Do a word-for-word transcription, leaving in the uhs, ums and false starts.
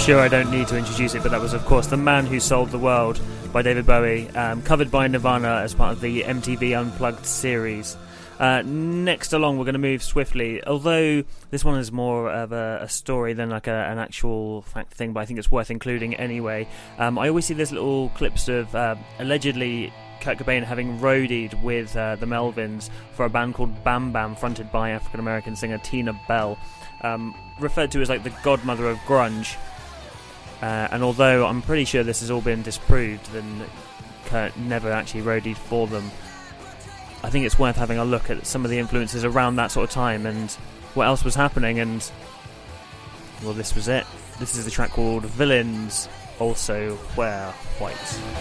sure I don't need to introduce it, but that was, of course, The Man Who Sold the World by David Bowie, um, covered by Nirvana as part of the M T V Unplugged series. Uh, next along, we're going to move swiftly, although this one is more of a, a story than like a, an actual fact thing, but I think it's worth including anyway. Um, I always see these little clips of uh, allegedly Kurt Cobain having roadied with uh, the Melvins for a band called Bam Bam, fronted by African-American singer Tina Bell, um, referred to as like the godmother of grunge. Uh, and although I'm pretty sure this has all been disproved, then Kurt never actually roadied for them, I think it's worth having a look at some of the influences around that sort of time and what else was happening, and well, this was it. This is the track called Villains Also Wear White.